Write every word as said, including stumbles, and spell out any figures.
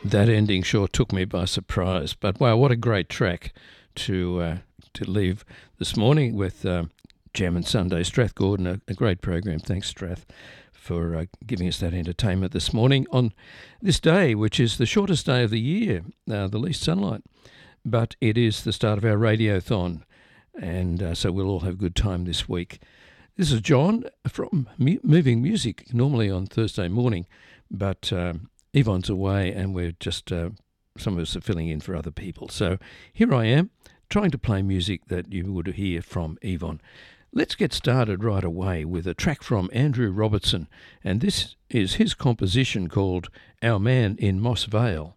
That ending sure took me by surprise. But wow, what a great track to uh, to leave this morning with uh, Jam and Sunday. Strath Gordon, a, a great program. Thanks, Strath, for uh, giving us that entertainment this morning on this day, which is the shortest day of the year, uh, the least sunlight. But it is the start of our radiothon, and uh, so we'll all have a good time this week. This is John from Mu- Moving Music, normally on Thursday morning, but um, Yvonne's away and we're just, uh, some of us are filling in for other people. So here I am, trying to play music that you would hear from Yvonne. Let's get started right away with a track from Andrew Robertson, and this is his composition called Our Man in Moss Vale.